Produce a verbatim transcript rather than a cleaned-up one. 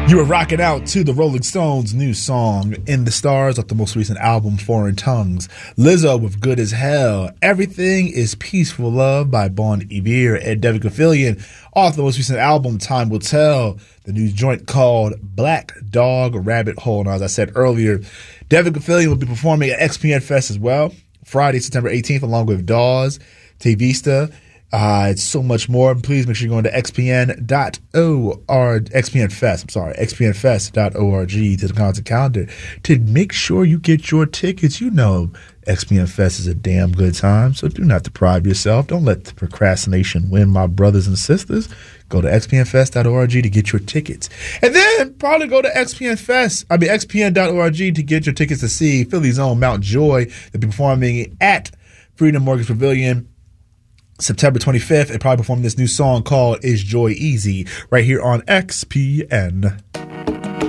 You were rocking out to the Rolling Stones' new song, In the Stars, off the most recent album, Foreign Tongues. Lizzo with Good as Hell. Everything is Peaceful Love by Bon Iver and David Gafillion, off the most recent album, Time Will Tell. The new joint called Black Dog Rabbit Hole. Now, as I said earlier, David Gafillion will be performing at X P N Fest as well, Friday, September eighteenth, along with Dawes, T Vista. Uh, it's so much more. Please make sure you're going to X P N dot org, X P N Fest, I'm sorry, X P N fest dot org to the concert calendar to make sure you get your tickets. You know X P N Fest is a damn good time, so do not deprive yourself. Don't let the procrastination win, my brothers and sisters. Go to X P N fest dot org to get your tickets. And then probably go to X P N Fest, I mean X P N dot org to get your tickets to see Philly's own Mount Joy. They'll be performing at Freedom Mortgage Pavilion September twenty-fifth, and probably performing this new song called Is Joy Easy right here on X P N.